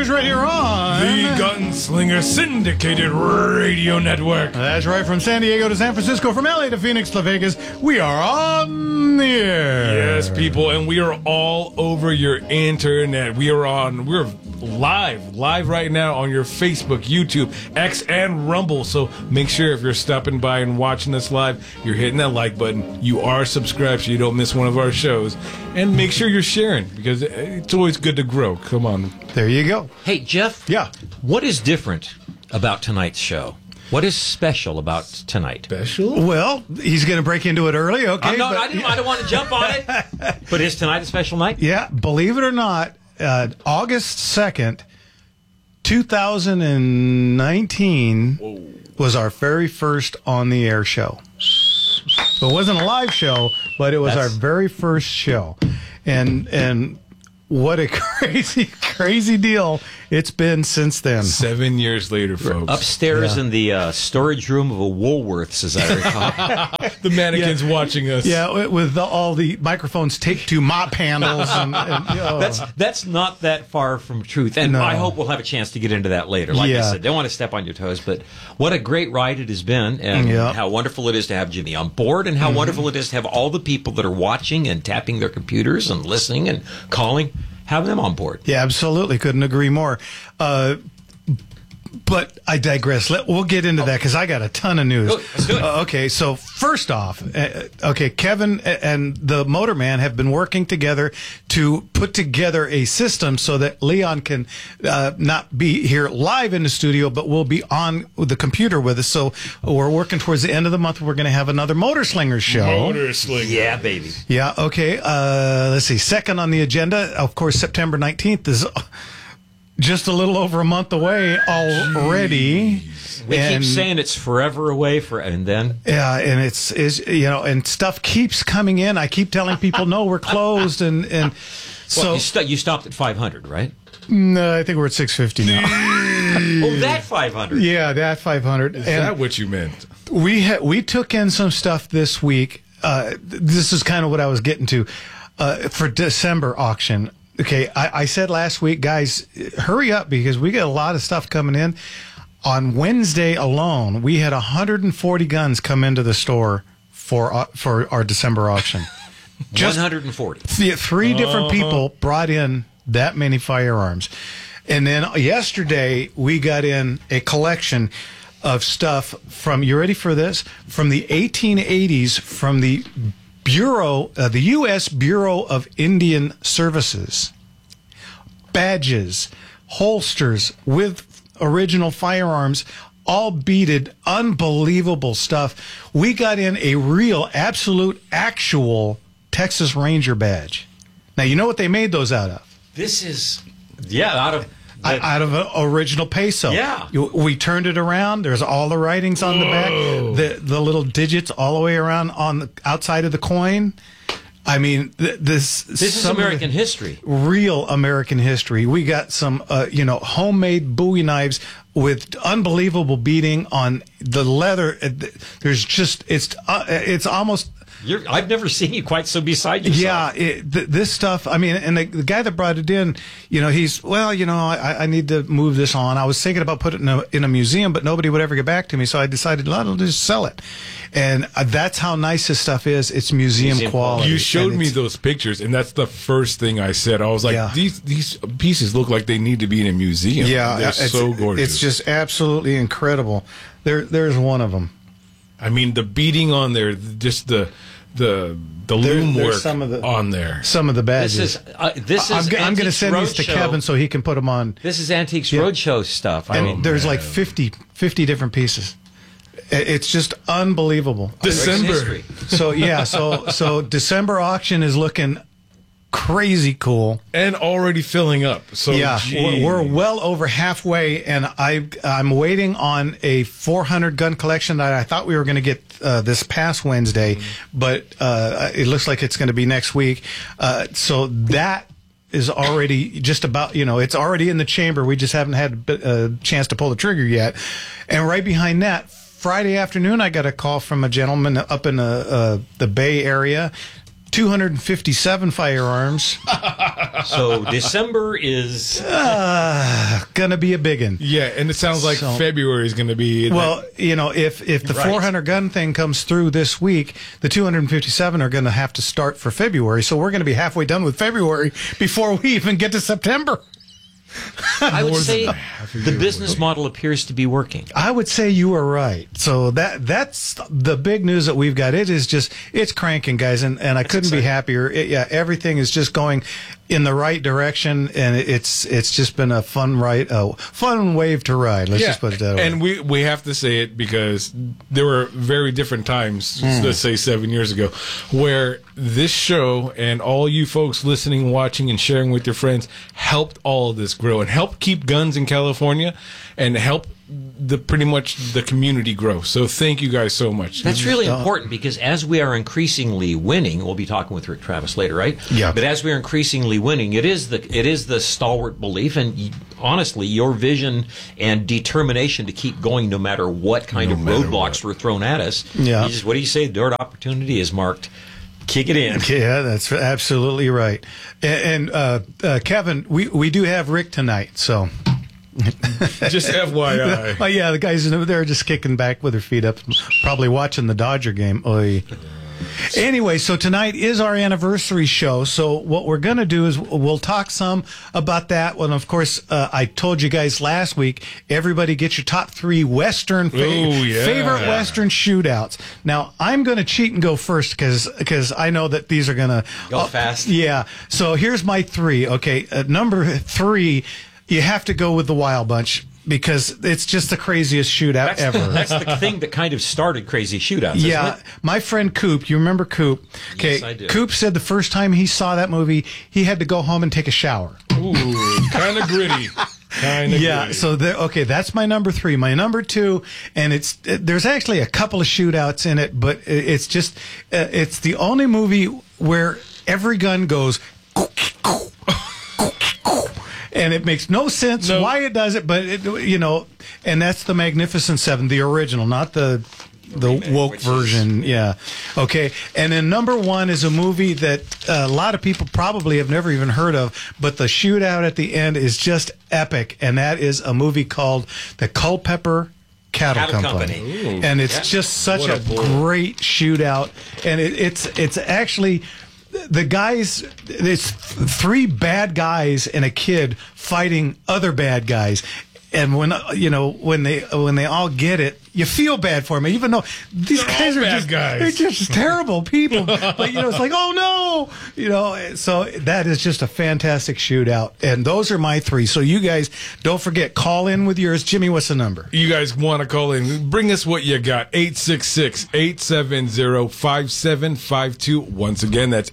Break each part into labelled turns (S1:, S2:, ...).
S1: Gunslingers right here on
S2: the Gunslinger Syndicated Radio Network.
S1: That's right, from San Diego to San Francisco, from LA to Phoenix to Vegas, we are on the air.
S2: Yes, people, and we are all over your internet. We're live right now on your Facebook, YouTube, X, and Rumble. So make sure if you're stopping by and watching us live, you're hitting that like button. You are subscribed so you don't miss one of our shows. And make sure you're sharing, because it's always good to grow. Come on.
S1: There you go.
S3: Hey, Jeff.
S1: Yeah.
S3: What is different about tonight's show? What is special about tonight?
S2: Special?
S1: Well, he's going to break into it early, okay?
S3: I don't want to jump on it. But is tonight a special night?
S1: Yeah, believe it or not, August 2nd, 2019 was our very first on-the-air show. So it wasn't a live show, but it was our very first show. And what a crazy deal it's been since then.
S2: 7 years later, folks.
S3: Upstairs in the storage room of a Woolworths, as I recall.
S2: The mannequins watching us.
S1: Yeah, with all the microphones taped to mop handles.
S3: That's not that far from truth. And I hope we'll have a chance to get into that later. Like I said, don't want to step on your toes, but what a great ride it has been, and how wonderful it is to have Jimmy on board, and how wonderful it is to have all the people that are watching and tapping their computers and listening and calling, have them on board.
S1: Yeah, absolutely. Couldn't agree more. But I digress. We'll get into that because I got a ton of news.
S3: Let's do it.
S1: Okay, so first off, Kevin and the Motorman have been working together to put together a system so that Leon can not be here live in the studio, but will be on the computer with us. So we're working towards the end of the month. We're going to have another Motor Slingers show.
S2: Motor Slingers.
S3: Yeah, baby.
S1: Yeah, okay. Let's see. Second on the agenda, of course, September 19th is just a little over a month away already.
S3: We keep saying it's forever away, and then
S1: and it's and stuff keeps coming in. I keep telling people, no, we're closed, and so
S3: you stopped at 500, right?
S1: No, I think we're at 650 now.
S3: Oh, that 500.
S1: Yeah, that 500.
S2: Is that what you meant?
S1: We took in some stuff this week. This is kind of what I was getting to for December auction. Okay, I said last week, guys, hurry up because we got a lot of stuff coming in. On Wednesday alone, we had 140 guns come into the store for our December auction.
S3: 140.
S1: Three different people brought in that many firearms. And then yesterday, we got in a collection of stuff from, you ready for this? From the 1880s, from the the U.S. Bureau of Indian Services. Badges, holsters with original firearms, all beaded, unbelievable stuff. We got in a real, absolute, actual Texas Ranger badge. Now, you know what they made those out of?
S3: This is, out of
S1: an original peso.
S3: Yeah.
S1: We turned it around. There's all the writings on the back, the little digits all the way around on the outside of the coin. I mean, this
S3: is American history.
S1: Real American history. We got some, homemade Bowie knives with unbelievable beading on the leather. There's just, it's almost...
S3: I've never seen you quite so beside yourself.
S1: Yeah, this stuff, I mean, and the guy that brought it in, I need to move this on. I was thinking about putting it in a museum, but nobody would ever get back to me, so I decided, I'll just sell it. And that's how nice this stuff is. It's museum quality.
S2: You showed me those pictures, and that's the first thing I said. I was like, these pieces look like they need to be in a museum.
S1: Yeah,
S2: they're so gorgeous.
S1: It's just absolutely incredible. There's one of them.
S2: I mean, the beading on there, just the loom work on there.
S1: Some of the badges.
S3: This is
S1: I'm going to send these to Kevin so he can put them on.
S3: This is Antiques Roadshow stuff.
S1: There's like 50 different pieces. It's just unbelievable.
S2: December.
S1: So December auction is looking crazy cool
S2: and already filling up. So
S1: we're well over halfway, and I'm waiting on a 400 gun collection that I thought we were going to get this past Wednesday, but it looks like it's going to be next week. So that is already just about, it's already in the chamber. We just haven't had a chance to pull the trigger yet. And right behind that, Friday afternoon, I got a call from a gentleman up in the Bay Area. 257 firearms.
S3: So December is
S1: gonna be a big one.
S2: Yeah, and it sounds like February is going to be.
S1: Well, if the 400 gun thing comes through this week, the 257 are going to have to start for February. So we're going to be halfway done with February before we even get to September.
S3: I would say the business model appears to be working.
S1: I would say you are right. So that's the big news that we've got. It's cranking, guys, and I couldn't be happier. Everything is just going in the right direction, and it's just been a fun ride, fun wave to ride. Let's just put it that way.
S2: And we have to say it because there were very different times, let's say 7 years ago, where this show and all you folks listening, watching, and sharing with your friends helped all of this grow and helped keep guns in California and help pretty much the community grow. So thank you guys so much.
S3: That's really important because as we are increasingly winning, we'll be talking with Rick Travis later, right?
S1: Yeah.
S3: But as we are increasingly winning, it is the stalwart belief and honestly your vision and determination to keep going no matter what kind of roadblocks were thrown at us.
S1: Yeah.
S3: What do you say? The door to opportunity is marked. Kick it in.
S1: Yeah, that's absolutely right. And Kevin, we do have Rick tonight, so.
S2: Just FYI.
S1: Oh, yeah, the guys they're just kicking back with their feet up, probably watching the Dodger game. Oy. Anyway, so tonight is our anniversary show. So what we're going to do is we'll talk some about that. Well, of course, I told you guys last week, everybody get your top 3 Western favorite Western shootouts. Now, I'm going to cheat and go first because I know that these are going to
S3: go fast.
S1: Yeah. So here's my 3. Okay. Number 3, you have to go with the Wild Bunch. Because it's just the craziest shootout ever.
S3: That's the thing that kind of started crazy shootouts.
S1: Yeah,
S3: isn't it?
S1: My friend Coop, you remember Coop? Okay,
S3: Yes, I do.
S1: Coop said the first time he saw that movie, he had to go home and take a shower.
S2: Ooh, kind of gritty.
S1: Yeah, so that's my number 3. My number 2, and there's actually a couple of shootouts in it, but it's just it's the only movie where every gun goes. And it makes no sense why it does it, but and that's the Magnificent Seven, the original, not the woke version. Yeah. Okay. And then number 1 is a movie that a lot of people probably have never even heard of, but the shootout at the end is just epic. And that is a movie called The Culpeper Cattle Company. And it's just such a great shootout. And it's actually the guys, it's 3 bad guys and a kid fighting other bad guys. And when they all get it, you feel bad for them, even though these guys are they're just terrible people. But it's like, oh no, so that is just a fantastic shootout. And those are my 3. So you guys don't forget, call in with yours. Jimmy, what's the number?
S2: You guys want to call in? Bring us what you got. 866-870-5752. Once again, that's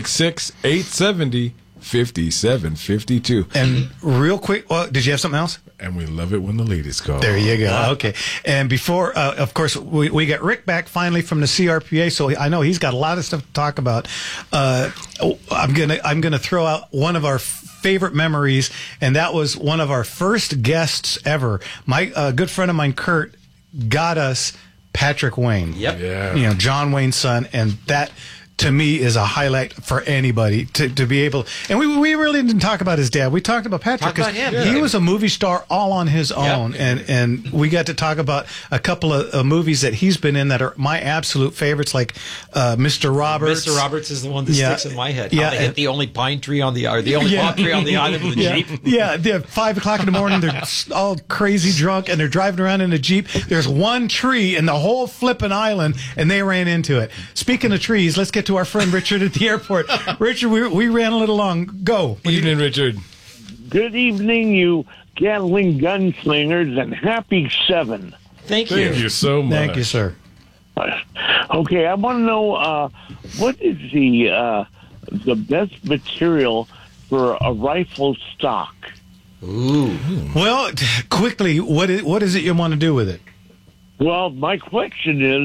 S2: 866-870-5752.
S1: And real quick, did you have something else?
S2: And we love it when the ladies call.
S1: There you go. Okay. And before, of course, we got Rick back finally from the CRPA, so I know he's got a lot of stuff to talk about. I'm gonna throw out one of our favorite memories, and that was one of our first guests ever. My good friend of mine, Kurt, got us Patrick Wayne.
S3: Yep.
S2: Yeah.
S1: John Wayne's son, and that, to me, is a highlight for anybody to be able. And we really didn't talk about his dad. We talked about Patrick because he was a movie star all on his own, and we got to talk about a couple of movies that he's been in that are my absolute favorites, like Mr. Roberts.
S3: Mr. Roberts is the one that sticks in my head.
S1: Yeah,
S3: they hit the only pine tree on the only palm tree on the island with a Jeep.
S1: Yeah, they're 5 o'clock in the morning. They're all crazy drunk, and they're driving around in a Jeep. There's one tree in the whole flipping island, and they ran into it. Speaking of trees, let's get to our friend Richard at the airport. Richard, we ran a little long. Go.
S2: Evening, Richard.
S4: Good evening, you Gatling gunslingers, and happy 7.
S3: Thank you.
S2: Thank you so much.
S1: Thank you, sir.
S4: Okay, I want to know what is the best material for a rifle stock?
S3: Ooh.
S1: Well, quickly, what is it you want to do with it?
S4: Well, my question is,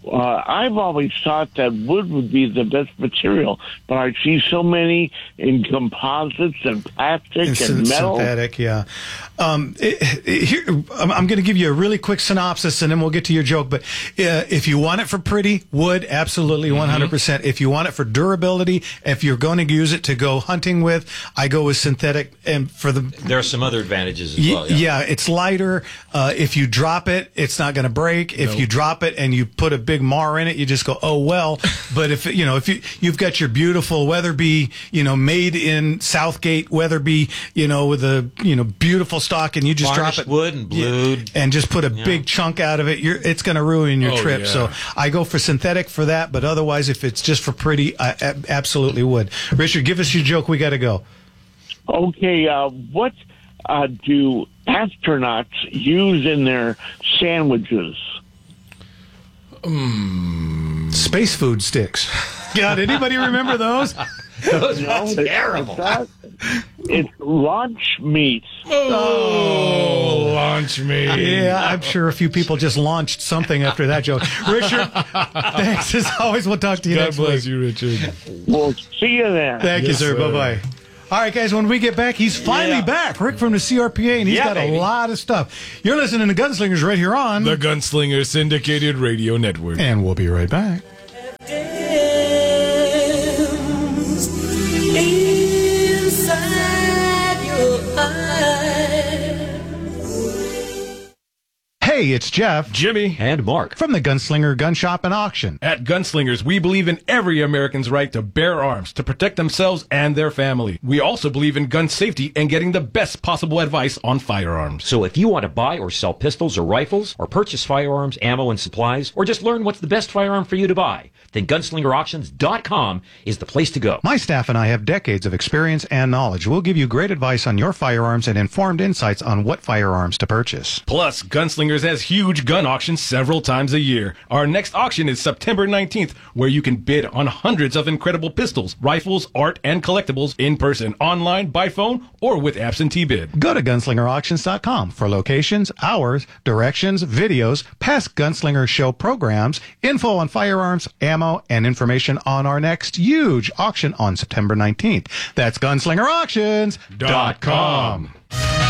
S4: I've always thought that wood would be the best material, but I see so many in composites and plastic and metal.
S1: Synthetic, yeah. Here, I'm going to give you a really quick synopsis, and then we'll get to your joke. But if you want it for pretty, wood, absolutely 100%. If you want it for durability, if you're going to use it to go hunting with, I go with synthetic. And
S3: there are some other advantages as well.
S1: Yeah, it's lighter. If you drop it, it's not going to break. If you drop it and you put a big mar in it, you just go, oh well. But if you've got your beautiful Weatherby, made in Southgate Weatherby, with a beautiful stock, and you just
S3: varnished
S1: drop it
S3: wood and blued,
S1: and just put a big chunk out of it, it's going to ruin your trip.
S2: Yeah.
S1: So I go for synthetic for that. But otherwise, if it's just for pretty, I absolutely would. Richard, give us your joke. We got to go.
S4: Okay, what do astronauts use in their sandwiches?
S1: Space food sticks. God, anybody remember those?
S3: Those are terrible.
S4: It's launch meat.
S2: Oh, launch meat.
S1: Yeah, I'm sure a few people just launched something after that joke. Richard, thanks as always. We'll talk to you next week.
S2: God bless you, Richard.
S4: We'll see you then.
S1: Thank you, sir. Bye-bye. All right, guys, when we get back, he's finally back. Rick from the CRPA, and he's got a lot of stuff. You're listening to Gunslingers right here on
S2: the Gunslinger Syndicated Radio Network.
S1: And we'll be right back. Hey, it's Jeff,
S2: Jimmy,
S3: and Mark
S1: from the Gunslinger Gun Shop and Auction.
S2: At Gunslingers, we believe in every American's right to bear arms to protect themselves and their family. We also believe in gun safety and getting the best possible advice on firearms.
S5: So if you want to buy or sell pistols or rifles, or purchase firearms, ammo, and supplies, or just learn what's the best firearm for you to buy, then GunslingerAuctions.com is the place to go.
S1: My staff and I have decades of experience and knowledge. We'll give you great advice on your firearms and informed insights on what firearms to purchase.
S2: Plus, Gunslingers has huge gun auctions several times a year. Our next auction is September 19th, where you can bid on hundreds of incredible pistols, rifles, art, and collectibles in person, online, by phone, or with absentee bid.
S1: Go to GunslingerAuctions.com for locations, hours, directions, videos, past Gunslinger show programs, info on firearms, ammo, and information on our next huge auction on September 19th. That's GunslingerAuctions.com.